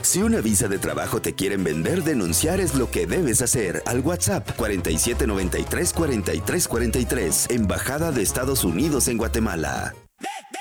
Si una visa de trabajo te quieren vender, denunciar es lo que debes hacer. Al WhatsApp 4793-4343, Embajada de Estados Unidos en Guatemala.